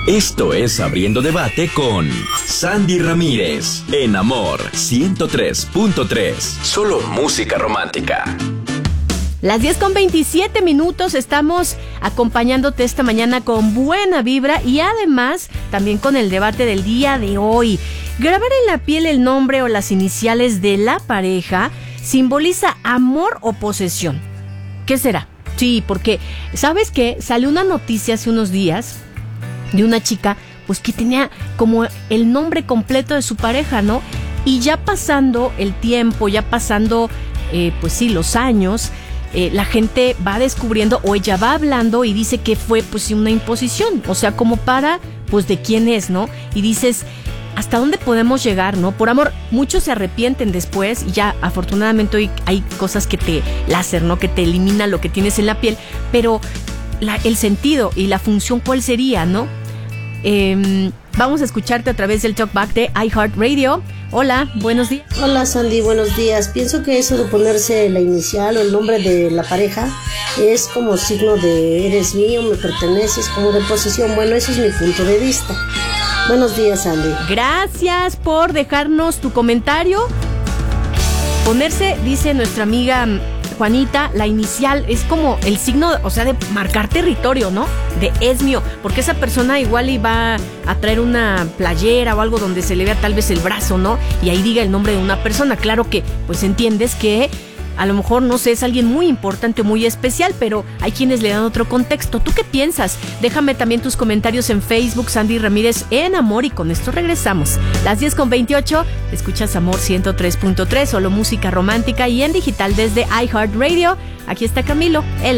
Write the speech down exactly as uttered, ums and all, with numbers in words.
Esto es Abriendo Debate con Sandy Ramírez, en Amor ciento tres punto tres. Solo música romántica. Las diez con veintisiete minutos, estamos acompañándote esta mañana con buena vibra y además también con el debate del día de hoy. ¿Grabar en la piel el nombre o las iniciales de la pareja simboliza amor o posesión? ¿Qué será? Sí, porque ¿sabes qué? Salió una noticia hace unos días de una chica pues que tenía como el nombre completo de su pareja, ¿no? Y ya pasando el tiempo, ya pasando eh, pues sí, los años, Eh, la gente va descubriendo o ella va hablando y dice que fue pues una imposición, o sea, como para pues de quién es, ¿no? Y dices, ¿hasta dónde podemos llegar, no? Por amor, muchos se arrepienten después y ya afortunadamente hoy hay cosas que te láser, ¿no? Que te eliminan lo que tienes en la piel, pero la, el sentido y la función, ¿cuál sería, no? Eh, vamos a escucharte a través del Talkback de iHeartRadio. Hola, buenos días. Hola Sandy, buenos días. Pienso que eso de ponerse la inicial o el nombre de la pareja es como signo de eres mío, me perteneces, como de posesión. Bueno, eso es mi punto de vista. Buenos días, Sandy. Gracias por dejarnos tu comentario. Ponerse, dice nuestra amiga Juanita, la inicial es como el signo, o sea, de marcar territorio, ¿no? De es mío, porque esa persona igual iba a traer una playera o algo donde se le vea tal vez el brazo, ¿no? Y ahí diga el nombre de una persona. Claro que, pues entiendes que a lo mejor, no sé, es alguien muy importante, muy especial, pero hay quienes le dan otro contexto. ¿Tú qué piensas? Déjame también tus comentarios en Facebook, Sandy Ramírez en Amor, y con esto regresamos. Las diez con veintiocho, escuchas Amor ciento tres punto tres, solo música romántica y en digital desde iHeartRadio. Aquí está Camilo, el